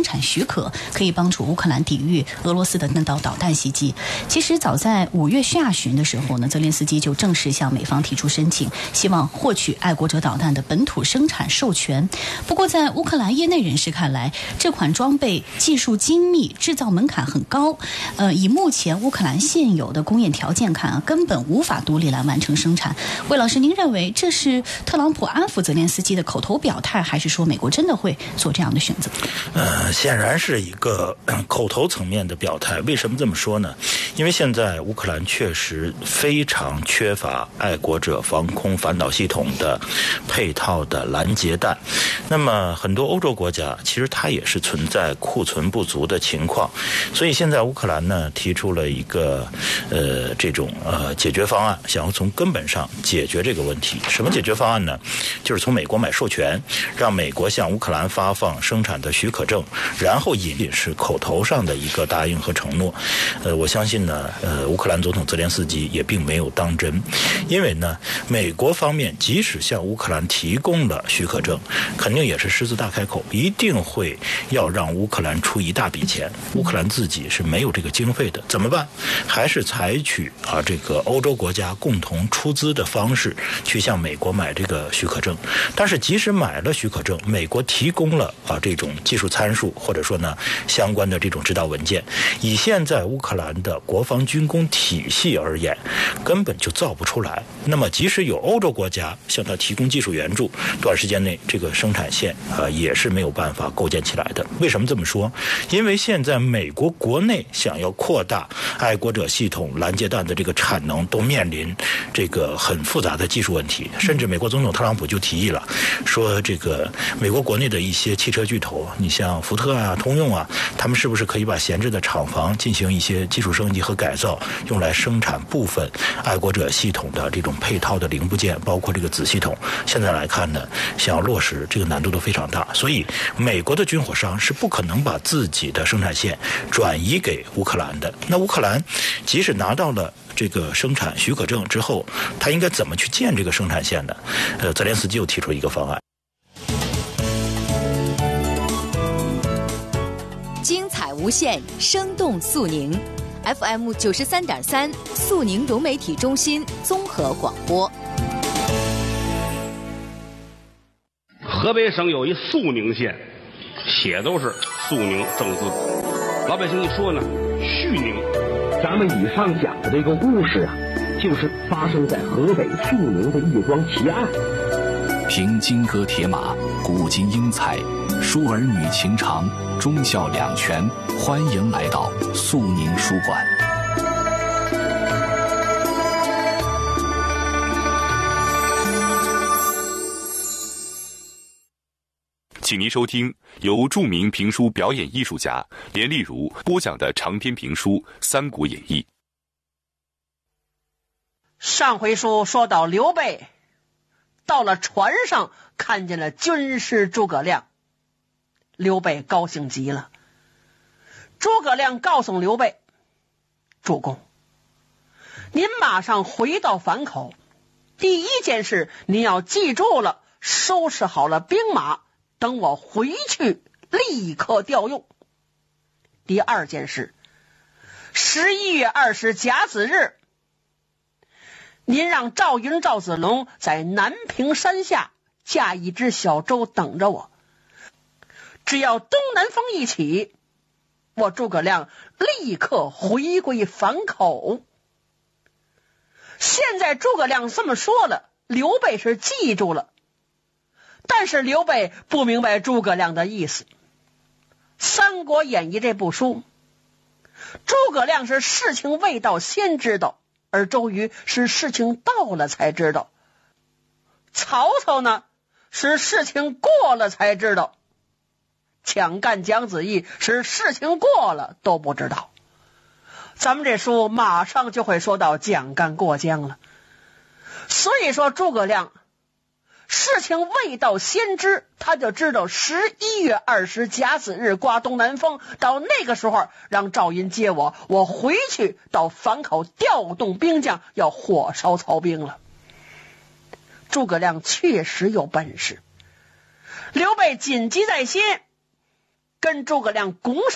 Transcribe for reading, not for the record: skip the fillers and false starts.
产许可，可以帮助乌克兰抵御俄罗斯的那道导弹袭击。其实早在5月下旬的时候呢，泽连斯基就正式向美方提出申请，希望获取爱国者导弹的本土生产授权。不过在乌克兰业内人士看来，这款装备技术精密，制造门槛很高，以目前乌克兰现有的工业条件看啊，根本无法独立来完成生产。魏老师，您认为这是特朗普安抚泽连斯基的口头表态，还是说美国真的会做这样的选择？ 显然是一个口头层面的表态。为什么这么说呢？因为现在乌克兰确实非常缺乏爱国者防空反导系统的配套的拦截弹。那么很多欧洲国家其实它也是存在库存不足的情况，所以现在乌克兰呢提出了一个这种解决方案，想要从根本上解决这个问题。什么解决方案呢？就是从美国买授权，让美国向乌克兰发放生产的许可证，然后仅是口头上的一个答应和承诺。我相信呢，乌克兰总统泽连斯基也并没有当真，因为呢，美国方面即使向乌克兰提供了许可证，肯定也是狮子大开口，一定会要让乌克兰出一大笔钱。乌克兰自己是没有这个经费的，怎么办？还是采取这个欧洲国家共同出资的方式去向美国买这个许可证。但是即使买了许可证，美国提供了这种技术参数，或者说呢相关的这种指导文件，以现在乌克兰的国防军工体系而言，根本就造不出来。那么即使有欧洲国家向他提供技术援助，短时间内这个生产线也是没有办法构建起来的。为什么这么说？因为现在美国国内想要扩大爱国者系统拦截弹的这个产能，都面临这个很复杂的技术问题。甚至美国总统特朗普就提议了，说这个美国国内的一些汽车巨头，你像福特啊、通用啊，他们是不是可以把闲置的厂房进行一些技术升级和改造，用来生产部分爱国者系统的这种配套的零部件，包括这个子系统。现在来看呢，想要落实这个难度都非常大，所以美国的军火商是不可能把自己的生产线转移给乌克兰的。那乌克兰即使拿到了这个生产许可证之后，他应该怎么去建这个生产线呢？泽连斯基又提出一个方案。 精彩无限，生动肃宁。FM 93.3，肃宁融媒体中心综合广播。 河北省有一肃宁县，写都是肃宁正字，老百姓一说呢，绪宁。 咱们以上讲的这个故事啊，就是发生在河北肃宁的一桩奇案。 凭金戈铁马，古今英才，书儿女情长，忠孝两全。欢迎来到肃宁书馆。 请您收听由著名评书表演艺术家连丽如播讲的长篇评书《三国演义》。 上回书说到刘备到了船上，看见了军师诸葛亮，刘备高兴极了。诸葛亮告诉刘备，主公，您马上回到樊口，第一件事您要记住了，收拾好了兵马，等我回去立刻调用。第二件事，11月20甲子日，您让赵云、赵子龙在南屏山下驾一只小舟等着我，只要东南风一起，我诸葛亮立刻回归樊口。现在诸葛亮这么说了，刘备是记住了，但是刘备不明白诸葛亮的意思。《三国演义》这部书，诸葛亮是事情未到先知道，而周瑜是事情到了才知道，曹操呢是事情过了才知道，蒋干、蒋子义是事情过了都不知道。咱们这书马上就会说到蒋干过江了，所以说诸葛亮事情未到先知，他就知道11月20甲子日刮东南风，到那个时候让赵云接我，我回去到樊口调动兵将，要火烧曹兵了。诸葛亮确实有本事，刘备谨记在心， 跟诸葛亮拱手